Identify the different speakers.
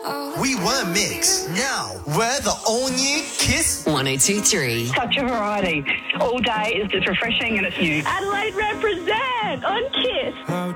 Speaker 1: We were Mix. Now we're the all-new Kiss
Speaker 2: 102.3.
Speaker 3: Such a variety. All day is just refreshing and it's new.
Speaker 4: Adelaide represent on Kiss.
Speaker 5: How